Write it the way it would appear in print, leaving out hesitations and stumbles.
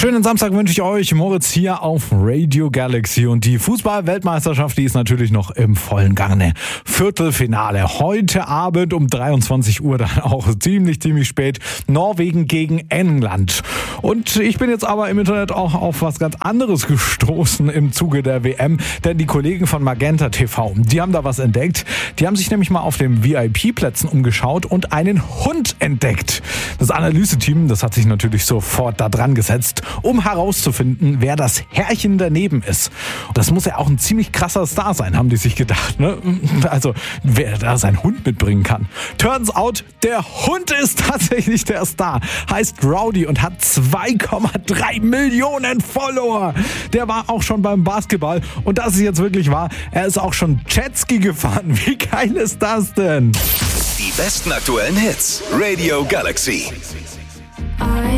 Schönen Samstag wünsche ich euch. Moritz hier auf Radio Galaxy. Und die Fußball-Weltmeisterschaft, die ist natürlich noch im vollen Gange. Viertelfinale. Heute Abend um 23 Uhr, dann auch ziemlich spät. Norwegen gegen England. Und ich bin jetzt aber im Internet auch auf was ganz anderes gestoßen im Zuge der WM. Denn die Kollegen von Magenta TV, die haben da was entdeckt. Die haben sich nämlich mal auf den VIP-Plätzen umgeschaut und einen Hund entdeckt. Das Analyseteam, das hat sich natürlich sofort da dran gesetzt, um herauszufinden, wer das Herrchen daneben ist. Das muss ja auch ein ziemlich krasser Star sein, haben die sich gedacht, ne? Also, wer da seinen Hund mitbringen kann. Turns out, der Hund ist tatsächlich der Star. Heißt Rowdy und hat 2,3 Millionen Follower. Der war auch schon beim Basketball und das ist jetzt wirklich wahr. Er ist auch schon Jetski gefahren. Wie geil ist das denn? Die besten aktuellen Hits. Radio Galaxy.